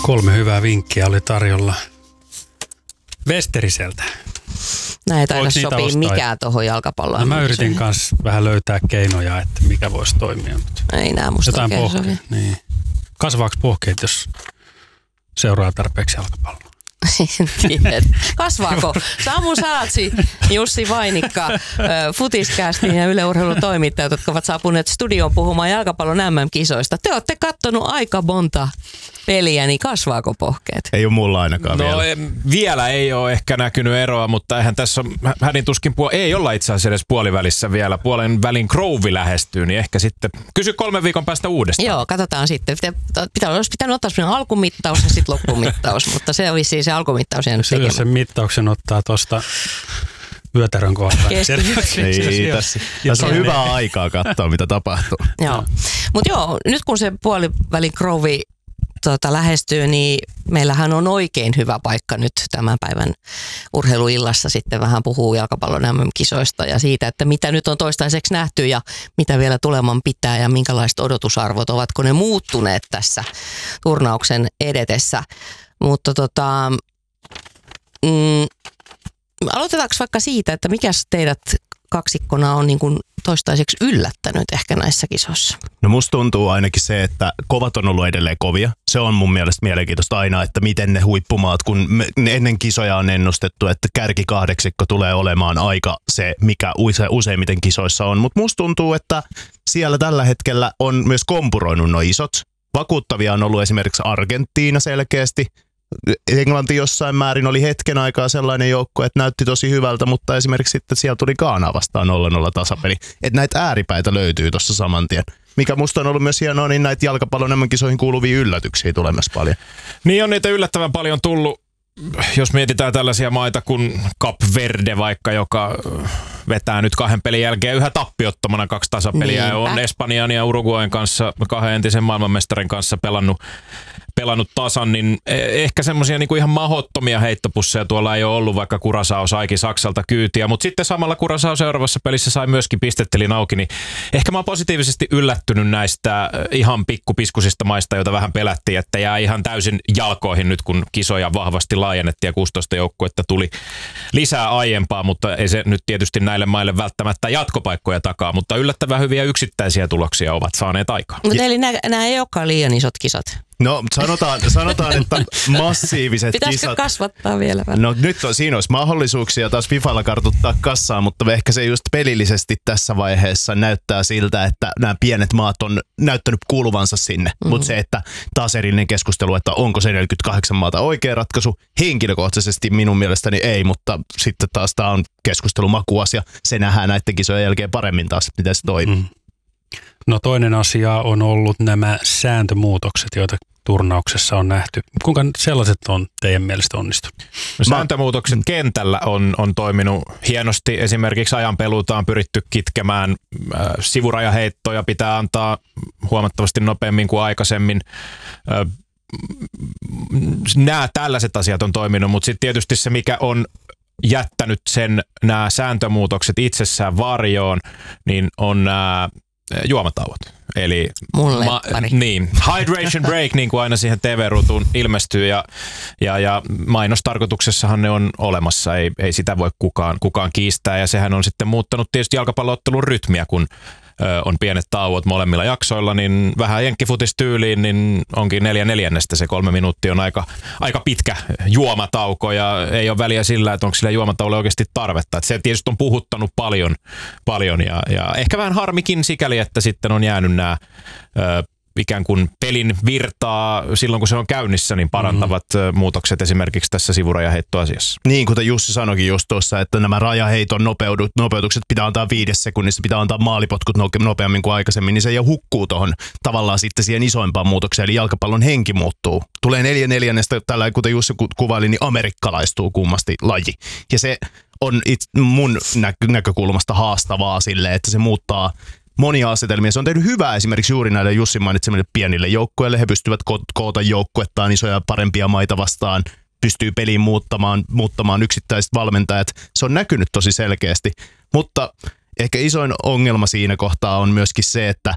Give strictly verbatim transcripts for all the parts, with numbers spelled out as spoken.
Kolme hyvää vinkkiä oli tarjolla Westeriseltä. Näin ei taida sopii mikään tuohon jalkapalloon. No, mä yritin kanssa vähän löytää keinoja, että mikä voisi toimia. Mutta ei nää musta jotain oikein pohke- sovi. niin. Kasvaako pohkeet, jos seuraa tarpeeksi jalkapalloa? En tiedä. Kasvaako? Samu Saatsi, Jussi Vainikka, Futiscastin ja Yle Urheilun toimittajat, jotka ovat saapuneet studioon puhumaan jalkapallon M M-kisoista. Te olette kattonut aika monta peliä, niin kasvaako pohkeet? Ei ole mulla ainakaan no, vielä. En, vielä ei ole ehkä näkynyt eroa, mutta eihän tässä ole, hädin tuskin puol- ei olla itse asiassa edes puolivälissä vielä. Puolen välin Grove lähestyy, niin ehkä sitten kysy kolmen viikon päästä uudestaan. Joo, katsotaan sitten. Pitää, olisi pitänyt ottaa sellainen alkumittaus ja sitten loppumittaus, mutta se olisi siis se alkumittaus jäänyt tekemään. Jos sen mittauksen ottaa tuosta vyötärön kohdalla. Niin, tässä, tässä on hyvää aikaa katsoa, mitä tapahtuu. Joo, mutta joo, nyt kun se puolivälin Grove Tuota, lähestyy, niin meillähän on oikein hyvä paikka nyt tämän päivän urheiluillassa sitten vähän puhuu jalkapallon M M-kisoista ja siitä, että mitä nyt on toistaiseksi nähty ja mitä vielä tuleman pitää ja minkälaiset odotusarvot, ovatko ne muuttuneet tässä turnauksen edetessä. Mutta tota, mm, aloitetaanko vaikka siitä, että mikäs teidät kaksikkona on niin kuin toistaiseksi yllättänyt ehkä näissä kisoissa? No musta tuntuu ainakin se, että kovat on ollut edelleen kovia. Se on mun mielestä mielenkiintoista aina, että miten ne huippumaat, kun me, ennen kisoja on ennustettu, että kärkikahdeksikko tulee olemaan aika se, mikä use, useimmiten kisoissa on. Mutta musta tuntuu, että siellä tällä hetkellä on myös kompuroinut nuo isot. Vakuuttavia on ollut esimerkiksi Argentiina selkeästi. Englanti jossain määrin oli hetken aikaa sellainen joukko, että näytti tosi hyvältä, mutta esimerkiksi sitten siellä tuli Ghanaa vastaan nolla nolla tasapeli. Että näitä ääripäitä löytyy tuossa saman tien. Mikä musta on ollut myös hienoa, niin näitä jalkapallon M M-kisoihin kuuluvia yllätyksiä tulee myös paljon. Niin on niitä yllättävän paljon tullut, jos mietitään tällaisia maita kuin Cap Verde vaikka, joka vetää nyt kahden pelin jälkeen yhä tappiottomana kaksi tasapeliä. Niinpä. On Espanjan ja Uruguayn kanssa, kahden entisen maailmanmestarin kanssa pelannut, pelannut tasan, niin ehkä semmoisia niinku ihan mahottomia heittopusseja tuolla ei ole ollut, vaikka Curaçao saikin Saksalta kyytiä, mutta sitten samalla Curaçao seuraavassa pelissä sai myöskin pistettelin auki, niin ehkä mä oon positiivisesti yllättynyt näistä ihan pikkupiskusista maista, joita vähän pelättiin, että jää ihan täysin jalkoihin nyt, kun kisoja vahvasti laajennettiin ja kuusitoista joukkuetta tuli lisää aiempaa, mutta ei se nyt tietysti näille maille välttämättä jatkopaikkoja takaa, mutta yllättävän hyviä yksittäisiä tuloksia ovat saaneet aikaan. Mutta eli nämä, nämä ei olekaan liian isot kisat. No sanotaan, sanotaan että massiiviset Pitäisikö kisat. kasvattaa vielä vähän? No nyt on, siinä olisi mahdollisuuksia taas Fifalla kartuttaa kassaa, mutta ehkä se just pelillisesti tässä vaiheessa näyttää siltä, että nämä pienet maat on näyttänyt kuuluvansa sinne. Mm-hmm. Mutta se, että taas erillinen keskustelu, että onko se neljäkymmentäkahdeksan maata oikea ratkaisu, henkilökohtaisesti minun mielestäni ei, mutta sitten taas tämä on keskustelumakuasia. Se nähdään näiden kisojen jälkeen paremmin taas, että miten se toimii. Mm. No toinen asia on ollut nämä sääntömuutokset, joita turnauksessa on nähty. Kuinka sellaiset on teidän mielestä onnistunut? No, sääntömuutokset kentällä on, on toiminut hienosti. Esimerkiksi ajanpeluuta on pyritty kitkemään. Äh, sivurajaheittoja pitää antaa huomattavasti nopeammin kuin aikaisemmin. Äh, nämä tällaiset asiat on toiminut, mutta sitten tietysti se, mikä on jättänyt sen nämä sääntömuutokset itsessään varjoon, niin on nämä juomatauot. Eli ma- niin, hydration break, niin kuin aina siihen T V-ruutuun ilmestyy, ja, ja, ja mainostarkoituksessahan ne on olemassa, ei, ei sitä voi kukaan, kukaan kiistää, ja sehän on sitten muuttanut tietysti jalkapallo-ottelun rytmiä, kun ö, on pienet tauot molemmilla jaksoilla, niin vähän jenkkifutistyyliin, niin onkin neljä neljännestä, se kolme minuuttia on aika, aika pitkä juomatauko, ja ei ole väliä sillä, että onko sillä juomatauolla oikeasti tarvetta. Et se tietysti on puhuttanut paljon, paljon ja, ja ehkä vähän harmikin sikäli, että sitten on jäänyt nämä ö, ikään kuin pelin virtaa silloin, kun se on käynnissä, niin parantavat mm-hmm. muutokset esimerkiksi tässä sivurajaheittoasiassa. Niin, kuten Jussi sanoikin just tuossa, että nämä rajaheiton nopeudut, nopeutukset pitää antaa viides sekunnissa, pitää antaa maalipotkut nopeammin kuin aikaisemmin, niin se jo hukkuu tuohon tavallaan sitten siihen isoimpaan muutokseen, eli jalkapallon henki muuttuu. Tulee neljä neljännestä, tällä kuten Jussi kuvaili, niin amerikkalaistuu kummasti laji. Ja se on it, mun nä- näkökulmasta haastavaa silleen, että se muuttaa monia asetelmia. Se on tehnyt hyvää esimerkiksi juuri näille Jussin mainitsemille pienille joukkueille. He pystyvät ko- koota joukkuettaan isoja parempia maita vastaan, pystyy peliin muuttamaan, muuttamaan yksittäiset valmentajat. Se on näkynyt tosi selkeästi, mutta ehkä isoin ongelma siinä kohtaa on myöskin se, että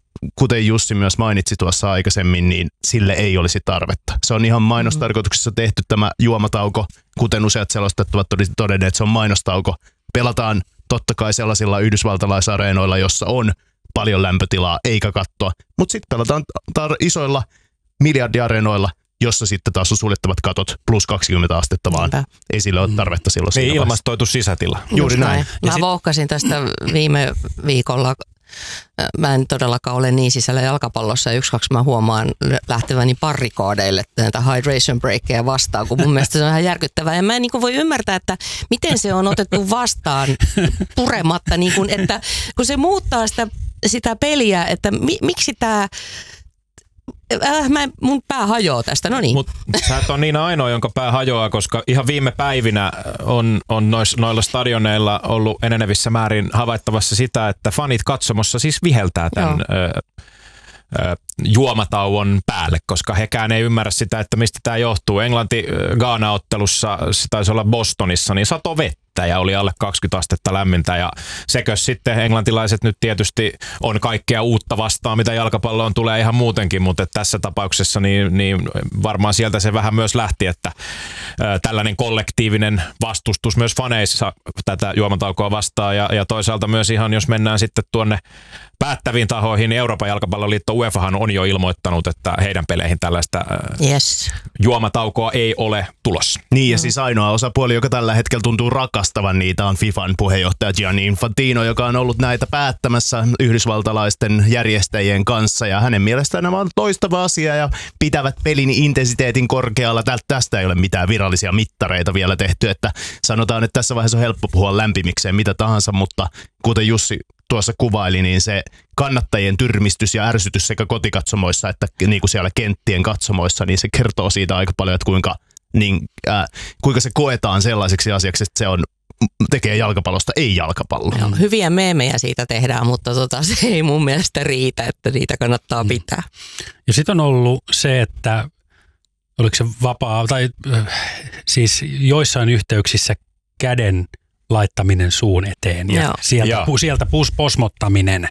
kuten Jussi myös mainitsi tuossa aikaisemmin, niin sille ei olisi tarvetta. Se on ihan mainostarkoituksessa tehty tämä juomatauko, kuten useat selostajat ovat todenneet, että se on mainostauko. Pelataan totta kai sellaisilla yhdysvaltalaisareenoilla, jossa on paljon lämpötilaa eikä kattoa, mutta sitten pelataan tar- isoilla miljardiareenoilla, jossa sitten taas on suljettavat katot plus kaksikymmentä astetta vaan. Niinpä. Ei sille ole tarvetta silloin. Ei ilmastoitu sisätila. Juuri näin. näin. Mä sit... vouhkasin tästä viime viikolla. Mä en todellakaan ole niin sisällä jalkapallossa ja yksi kaksi mä huomaan lähteväni parrikaadeille näitä hydration breakkeja vastaan, kun mun mielestä se on ihan järkyttävää. Ja mä en niin kuin voi ymmärtää, että miten se on otettu vastaan purematta, niin kuin, että kun se muuttaa sitä, sitä peliä, että mi, miksi tämä... Äh, mä, mun pää hajoaa tästä, no niin. Mutta sä et ole Niina ainoa, jonka pää hajoaa, koska ihan viime päivinä on, on nois, noilla stadioneilla ollut enenevissä määrin havaittavassa sitä, että fanit katsomossa siis viheltää tämän ö, ö, juomatauon päälle, koska hekään ei ymmärrä sitä, että mistä tämä johtuu. Englanti-Ghana-ottelussa, se taisi olla Bostonissa, niin sato vettä ja oli alle kaksikymmentä astetta lämmintä ja sekös sitten englantilaiset nyt tietysti on kaikkea uutta vastaan, mitä jalkapalloon tulee ihan muutenkin, mutta tässä tapauksessa niin, niin varmaan sieltä se vähän myös lähti, että ä, tällainen kollektiivinen vastustus myös faneissa tätä juomataukoa vastaan ja, ja toisaalta myös ihan jos mennään sitten tuonne päättäviin tahoihin, niin Euroopan jalkapalloliitto UEFAhan on jo ilmoittanut, että heidän peleihin tällaista yes. juomataukoa ei ole tulossa. Niin ja siis ainoa osapuoli, joka tällä hetkellä tuntuu rakastavan niitä on FIFAn puheenjohtaja Gianni Infantino, joka on ollut näitä päättämässä yhdysvaltalaisten järjestäjien kanssa ja hänen mielestään nämä on toistava asia ja pitävät pelin intensiteetin korkealla. Tästä ei ole mitään virallisia mittareita vielä tehty, että sanotaan, että tässä vaiheessa on helppo puhua lämpimikseen mitä tahansa, mutta kuten Jussi tuossa kuvaili, niin se kannattajien tyrmistys ja ärsytys sekä kotikatsomoissa että niin kuin siellä kenttien katsomoissa, niin se kertoo siitä aika paljon, että kuinka, niin, äh, kuinka se koetaan sellaiseksi asiaksi, että se on, tekee jalkapallosta ei jalkapallo. Joo, hyviä meemejä siitä tehdään, mutta tota, se ei mun mielestä riitä, että niitä kannattaa pitää. Ja sitten on ollut se, että oliko se vapaa, tai äh, siis joissain yhteyksissä käden laittaminen suun eteen ja Joo. sieltä, Joo. sieltä pus, posmottaminen,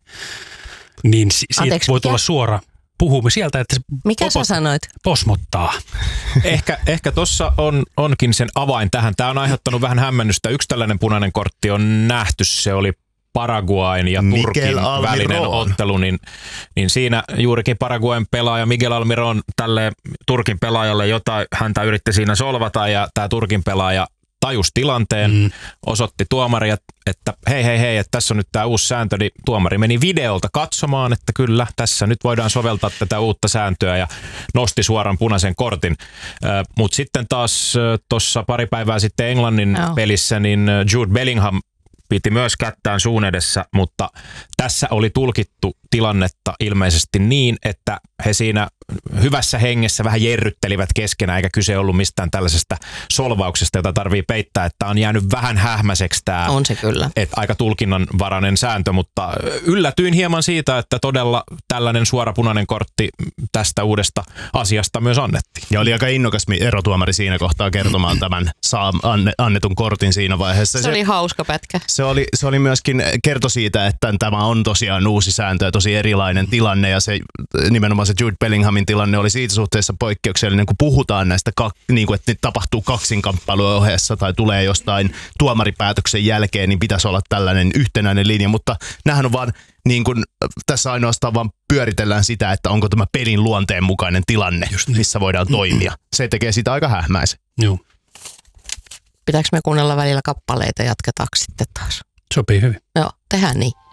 niin si- siitä Anteeksi, voi mikä? tulla suora puhumme sieltä, että se Mikä popot, sä sanoit? Posmottaa. Ehkä, ehkä tuossa on, onkin sen avain tähän. Tämä on aiheuttanut vähän hämmennystä. Yksi tällainen punainen kortti on nähty, se oli Paraguayn ja Turkin Miguel välinen Almiron. ottelu, niin, niin siinä juurikin Paraguayn pelaaja Miguel Almiron tälle Turkin pelaajalle jotain häntä yritti siinä solvata ja tämä Turkin pelaaja tajus tilanteen, mm. osoitti tuomari, että hei hei hei, että tässä on nyt tämä uusi sääntö, niin tuomari meni videolta katsomaan, että kyllä, tässä nyt voidaan soveltaa tätä uutta sääntöä ja nosti suoran punaisen kortin. Äh, Mutta sitten taas äh, tuossa pari päivää sitten Englannin no. pelissä, niin Jude Bellingham piti myös kättään suun edessä, mutta tässä oli tulkittu tilannetta ilmeisesti niin, että he siinä hyvässä hengessä vähän jerryttelivät keskenään, eikä kyse ollut mistään tällaisesta solvauksesta, jota tarvii peittää, että on jäänyt vähän hähmäiseksi tämä on se kyllä. Että aika tulkinnanvarainen sääntö, mutta yllätyin hieman siitä, että todella tällainen suora punainen kortti tästä uudesta asiasta myös annettiin. Ja oli aika innokas erotuomari siinä kohtaa kertomaan tämän saa annetun kortin siinä vaiheessa. Se, se oli hauska pätkä. Se oli, se oli myöskin kerto siitä, että tämä on tosiaan uusi sääntö ja tosi erilainen tilanne ja se nimenomaan se Jude Bellinghamin tilanne oli siitä suhteessa poikkeuksellinen, kun puhutaan näistä, niin kuin, että tapahtuu kaksinkamppailujen ohessa tai tulee jostain tuomaripäätöksen jälkeen, niin pitäisi olla tällainen yhtenäinen linja, mutta nämähän on vaan niin kuin, tässä ainoastaan vaan pyöritellään sitä, että onko tämä pelin luonteen mukainen tilanne, just missä voidaan toimia. Se tekee sitä aika hähmäisen. Joo. Pitääkö me kuunnella välillä kappaleita, jatketaanko sitten taas? Sopii hyvin. Joo, tehdään niin.